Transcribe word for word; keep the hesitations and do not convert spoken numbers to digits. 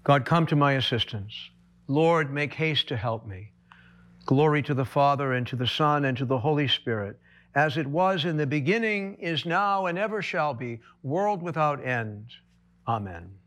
God, come to my assistance. Lord, make haste to help me. Glory to the Father, and to the Son, and to the Holy Spirit, as it was in the beginning, is now, and ever shall be, world without end. Amen.